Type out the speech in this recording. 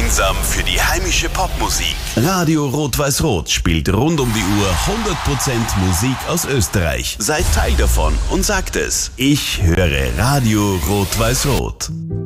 Einsam für die heimische Popmusik. Radio Rot-Weiß-Rot spielt rund um die Uhr 100% Musik aus Österreich. Seid Teil davon und sagt es. Ich höre Radio Rot-Weiß-Rot.